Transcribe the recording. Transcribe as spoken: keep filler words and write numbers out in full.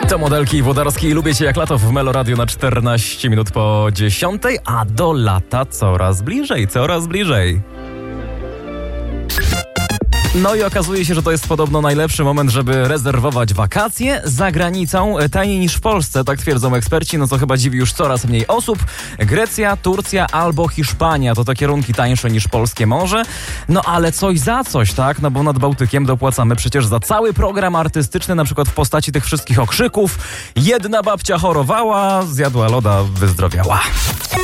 To Modelki i Włodarski. Lubię Cię jak lato w Melo Radio na czternaście minut po dziesiątej, a do lata coraz bliżej, coraz bliżej. No i okazuje się, że to jest podobno najlepszy moment, żeby rezerwować wakacje za granicą, taniej niż w Polsce, tak twierdzą eksperci, no co chyba dziwi już coraz mniej osób. Grecja, Turcja albo Hiszpania to te kierunki tańsze niż polskie morze. No ale coś za coś, tak? No bo nad Bałtykiem dopłacamy przecież za cały program artystyczny, na przykład w postaci tych wszystkich okrzyków. Jedna babcia chorowała, zjadła loda, wyzdrowiała.